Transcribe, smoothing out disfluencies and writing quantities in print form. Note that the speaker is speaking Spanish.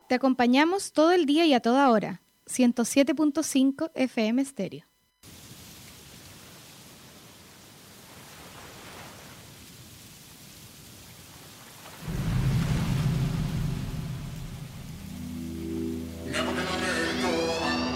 Te acompañamos todo el día y a toda hora. 107.5 FM Stereo.